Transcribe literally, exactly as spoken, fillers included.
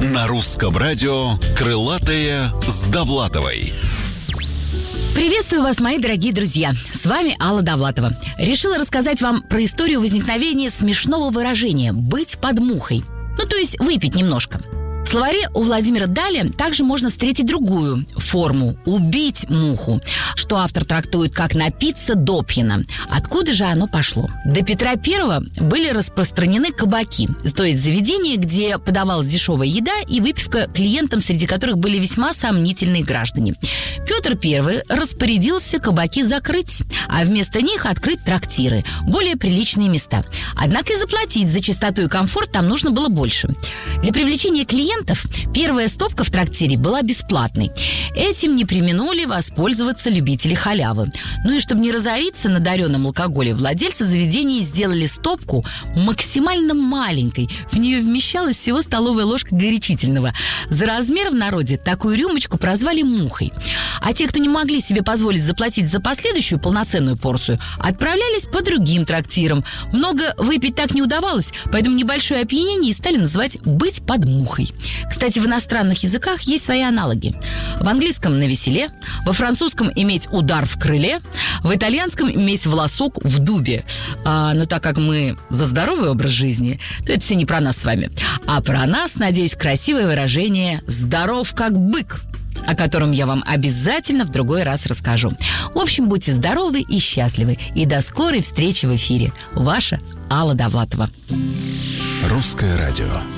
На русском радио «Крылатые с Довлатовой». Приветствую вас, мои дорогие друзья. С вами Алла Довлатова. Решила рассказать вам про историю возникновения смешного выражения «быть под мухой». Ну, то есть выпить немножко. В словаре у Владимира Даля также можно встретить другую форму – «убить муху», что автор трактует как «напиться допьяно». Откуда же оно пошло? До Петра Первого были распространены кабаки, то есть заведения, где подавалась дешевая еда и выпивка клиентам, среди которых были весьма сомнительные граждане. Петр Первый распорядился кабаки закрыть, а вместо них открыть трактиры, более приличные места. Однако и заплатить за чистоту и комфорт там нужно было больше. Для привлечения клиентов первая стопка в трактире была бесплатной. Этим не преминули воспользоваться любители халявы. Ну и чтобы не разориться на дареном алкоголе, владельцы заведения сделали стопку максимально маленькой. В нее вмещалась всего столовая ложка горячительного. За размер в народе такую рюмочку прозвали «мухой». А те, кто не могли себе позволить заплатить за последующую полноценную порцию, отправлялись по другим трактирам. Много выпить так не удавалось, поэтому небольшое опьянение стали называть «быть под мухой». Кстати, в иностранных языках есть свои аналоги. В английском «навеселе», во французском «иметь удар в крыле», в итальянском «иметь волосок в дубе». А, но так как мы за здоровый образ жизни, то это все не про нас с вами. А про нас, надеюсь, красивое выражение «здоров как бык», о котором я вам обязательно в другой раз расскажу. В общем, будьте здоровы и счастливы. И до скорой встречи в эфире. Ваша Алла Довлатова. Русское радио.